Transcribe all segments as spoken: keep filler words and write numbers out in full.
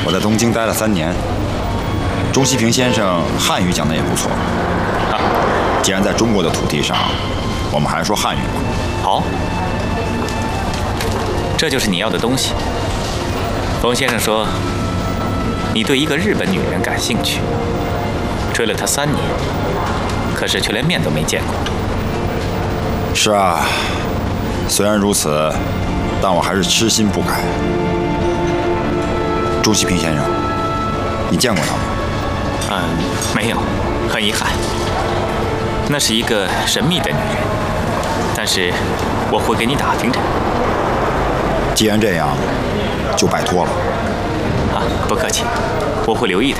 我在东京待了三年，钟锡平先生汉语讲得也不错。 啊， 既然在中国的土地上，我们还是说汉语吧。 好，这就是你要的东西。冯先生说，你对一个日本女人感兴趣，追了她三年，可是却连面都没见过。 是啊，虽然如此，但我还是痴心不改。钟锡平先生，你见过她吗？ 嗯，没有，很遗憾。那是一个神秘的女人，但是我会给你打听着。 既然这样，就拜托了。 啊，不客气，我会留意的。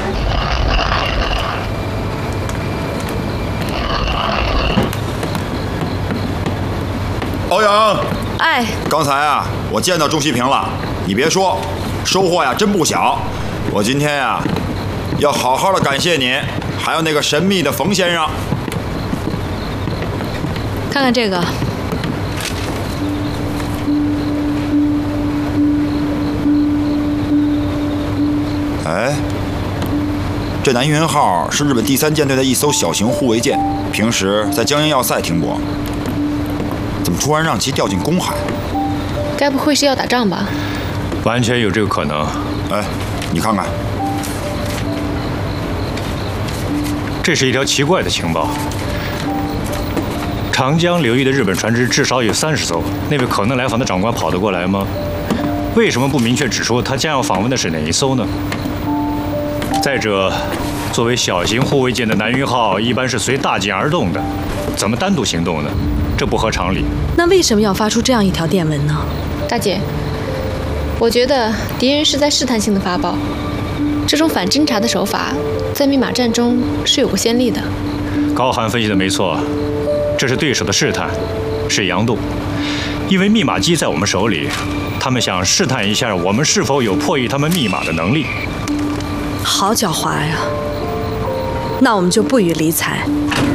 欧阳， 哎， 刚才啊，我见到钟锡平了，你别说，收获呀真不小。我今天呀，要好好的感谢你，还有那个神秘的冯先生。 看看这个。 哎，这南云号是日本第三舰队的一艘小型护卫舰，平时在江阴要塞停泊，怎么突然让其掉进公海？ 该不会是要打仗吧？ 完全有这个可能。 哎，你看看， 这是一条奇怪的情报。长江流域的日本船只至少有三十艘，那位可能来访的长官跑得过来吗？为什么不明确指出他将要访问的是哪一艘呢？再者，作为小型护卫舰的南云号一般是随大舰而动的，怎么单独行动呢？这不合常理。 那为什么要发出这样一条电文呢？ 大姐，我觉得敌人是在试探性的发报，这种反侦察的手法在密码战中是有过先例的。 高寒分析的没错，这是对手的试探，是佯动。因为密码机在我们手里，他们想试探一下我们是否有破译他们密码的能力。 好狡猾呀！那我们就不予理睬。